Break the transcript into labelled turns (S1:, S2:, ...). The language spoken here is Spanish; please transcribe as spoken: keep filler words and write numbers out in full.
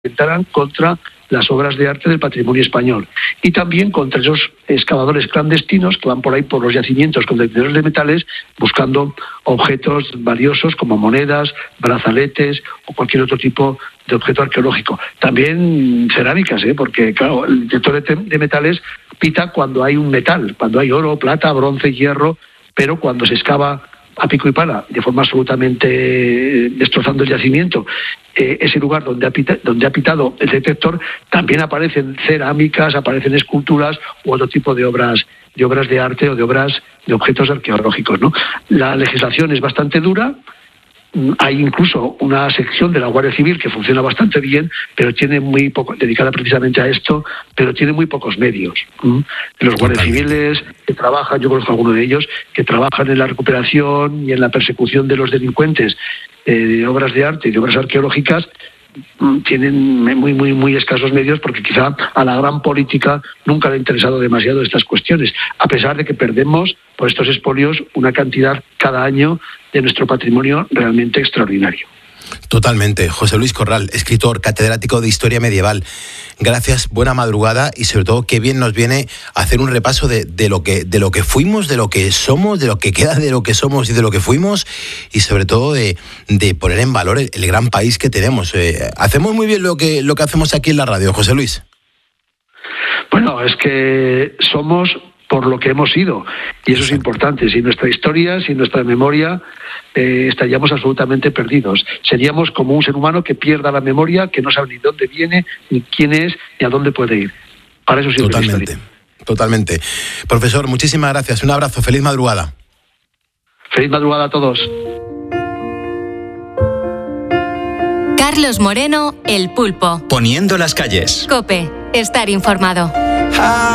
S1: atentaran contra las obras de arte del patrimonio español y también contra esos excavadores clandestinos que van por ahí por los yacimientos con detectores de metales buscando objetos valiosos como monedas, brazaletes o cualquier otro tipo de objeto arqueológico. También cerámicas, ¿eh? Porque claro, el detector de, de metales pita cuando hay un metal, cuando hay oro, plata, bronce, hierro, pero cuando se excava a pico y pala, de forma absolutamente destrozando el yacimiento, eh, ese lugar donde ha, pita, donde ha pitado el detector, también aparecen cerámicas, aparecen esculturas u otro tipo de obras de obras de arte o de obras de objetos arqueológicos, ¿no? La legislación es bastante dura. Hay incluso una sección de la Guardia Civil que funciona bastante bien, pero tiene muy poco, dedicada precisamente a esto, pero tiene muy pocos medios. ¿Mm? Los guardias civiles que trabajan, yo conozco a algunos de ellos, que trabajan en la recuperación y en la persecución de los delincuentes eh, de obras de arte y de obras arqueológicas, tienen muy muy muy escasos medios porque quizá a la gran política nunca le ha interesado demasiado estas cuestiones, a pesar de que perdemos por estos expolios una cantidad cada año de nuestro patrimonio realmente extraordinario.
S2: Totalmente. José Luis Corral, escritor, catedrático de Historia Medieval. Gracias, buena madrugada y sobre todo qué bien nos viene hacer un repaso de, de, lo que, de lo que fuimos, de lo que somos, de lo que queda de lo que somos y de lo que fuimos y sobre todo de, de poner en valor el, el gran país que tenemos. Eh, hacemos muy bien lo que, lo que hacemos aquí en la radio, José Luis.
S1: Bueno, es que somos por lo que hemos sido, y eso es importante. Sin nuestra historia, sin nuestra memoria, eh, estaríamos absolutamente perdidos. Seríamos como un ser humano que pierda la memoria, que no sabe ni dónde viene, ni quién es, ni a dónde puede ir. Para eso sirve la historia.
S2: Totalmente, totalmente. Profesor, muchísimas gracias. Un abrazo, feliz madrugada.
S1: Feliz madrugada a todos.
S3: Carlos Moreno, El Pulpo.
S4: Poniendo las calles.
S3: COPE, estar informado.